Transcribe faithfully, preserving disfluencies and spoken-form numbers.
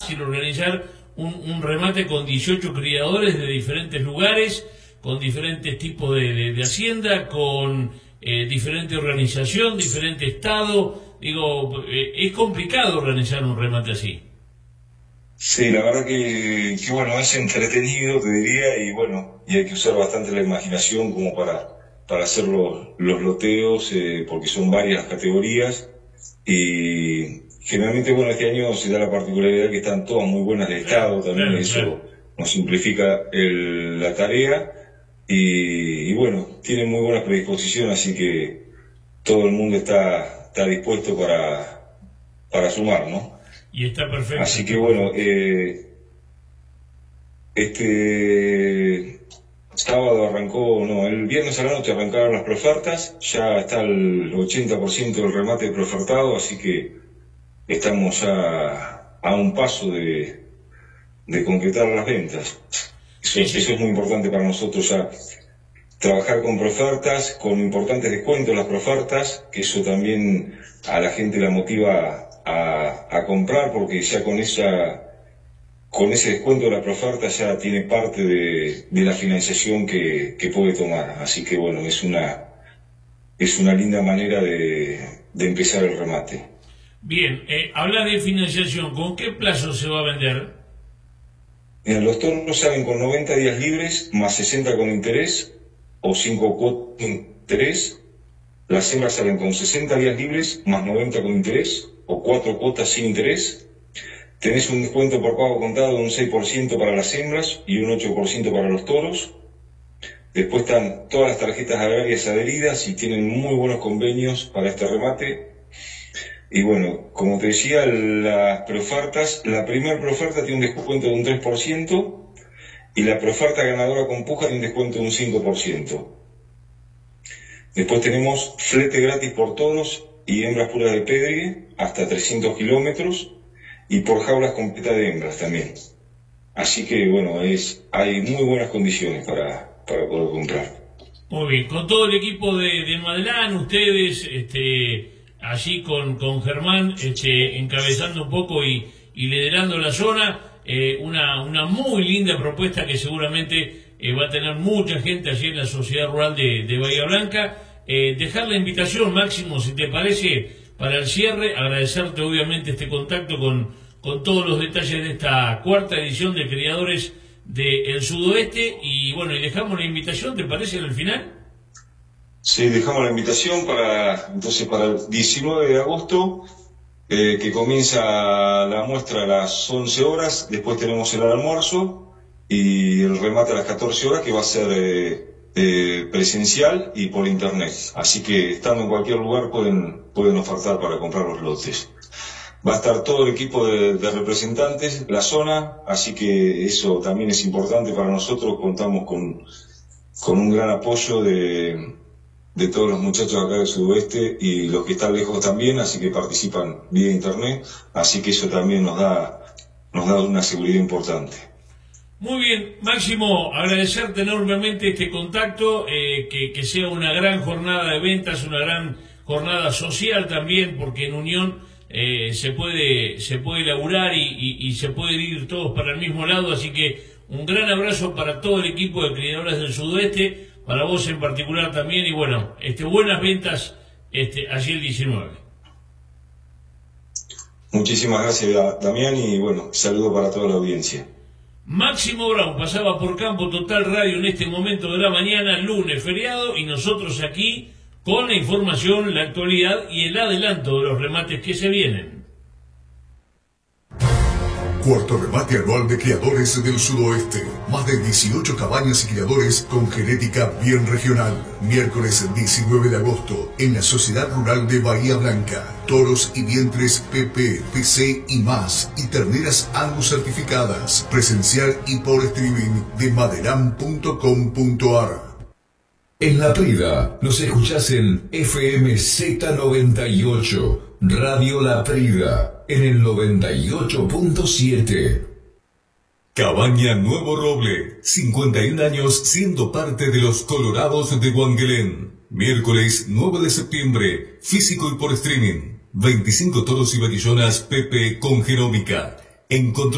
fácil organizar un, un remate con dieciocho criadores de diferentes lugares, con diferentes tipos de, de, de hacienda, con eh, diferente organización, diferente estado. Digo, eh, es complicado organizar un remate así. Sí, la verdad que, que bueno, es entretenido, te diría, y bueno, y hay que usar bastante la imaginación como para, para hacer los, los loteos, eh, porque son varias categorías, y generalmente, bueno, este año se da la particularidad que están todas muy buenas de estado, también Claro, eso claro. nos simplifica el, la tarea, y, y bueno, tienen muy buena predisposición, así que todo el mundo está, está dispuesto para, para sumar, ¿no? Y está perfecto. Así que está bueno, perfecto. eh, este sábado arrancó, no, el viernes a la noche arrancaron las preofertas, ya está el ochenta por ciento del remate preofertado, así que estamos ya a un paso de, de concretar las ventas. Eso, Sí, sí. eso es muy importante para nosotros ya, trabajar con preofertas, con importantes descuentos las preofertas, que eso también a la gente la motiva a, a comprar, porque ya con esa con ese descuento de la preoferta ya tiene parte de, de la financiación que, que puede tomar. Así que bueno, es una es una linda manera de, de empezar el remate. Bien, eh, habla de financiación. ¿Con qué plazo se va a vender? Mira, los toros salen con noventa días libres, más sesenta con interés, o cinco cuotas de interés. Las hembras salen con sesenta días libres, más noventa con interés, o cuatro cuotas sin interés. Tenés un descuento por pago contado de un seis por ciento para las hembras y un ocho por ciento para los toros. Después están todas las tarjetas agrarias adheridas y tienen muy buenos convenios para este remate. Y bueno, como te decía, las preofertas, la primera preoferta tiene un descuento de un tres por ciento y la preoferta ganadora con puja tiene un descuento de un cinco por ciento. Después tenemos flete gratis por toros y hembras puras de pedregue hasta trescientos kilómetros y por jaulas completas de hembras también. Así que bueno, es, hay muy buenas condiciones para, para poder comprar. Muy bien, con todo el equipo de, de Madelán, ustedes, este, allí con, con Germán, este, encabezando un poco y, y liderando la zona, eh, una, una muy linda propuesta que seguramente eh, va a tener mucha gente allí en la Sociedad Rural de, de Bahía Blanca. Eh, dejar la invitación, Máximo, si te parece, para el cierre, agradecerte obviamente este contacto con, con todos los detalles de esta cuarta edición de Criadores del Sudoeste, y bueno, y dejamos la invitación, ¿te parece, en el final? Sí, dejamos la invitación para, entonces, para el diecinueve de agosto, eh, que comienza la muestra a las once horas, después tenemos el almuerzo y el remate a las catorce horas, que va a ser eh, eh, presencial y por internet. Así que estando en cualquier lugar pueden, pueden ofertar para comprar los lotes. Va a estar todo el equipo de, de representantes, la zona, así que eso también es importante para nosotros. Contamos con, con un gran apoyo de, de todos los muchachos acá del sudoeste y los que están lejos también, así que participan vía internet, así que eso también nos da, nos da una seguridad importante. Muy bien, Máximo, agradecerte enormemente este contacto, eh, que, que sea una gran jornada de ventas, una gran jornada social también, porque en unión eh, se puede se puede laburar y, y, y se puede ir todos para el mismo lado, así que un gran abrazo para todo el equipo de Criadores del Sudoeste, para vos en particular también, y bueno, este, buenas ventas este, allí el diecinueve. Muchísimas gracias, Damián, y bueno, saludo para toda la audiencia. Máximo Brown pasaba por Campo Total Radio en este momento de la mañana, lunes feriado, y nosotros aquí con la información, la actualidad y el adelanto de los remates que se vienen. Cuarto remate anual de Criadores del Sudoeste. Más de dieciocho cabañas y criadores con genética bien regional. Miércoles diecinueve de agosto en la Sociedad Rural de Bahía Blanca. Toros y vientres P P, P C y más. Y terneras Angus certificadas. Presencial y por streaming de maderam punto com punto ar. En La Prida nos escuchás en F M Z noventa y ocho, Radio La Prida, en el noventa y ocho punto siete. Cabaña Nuevo Roble, cincuenta y un años siendo parte de los Colorados de Guanguelén. Miércoles nueve de septiembre, físico y por streaming. veinticinco toros y varillonas Pepe con Genómica. Encontró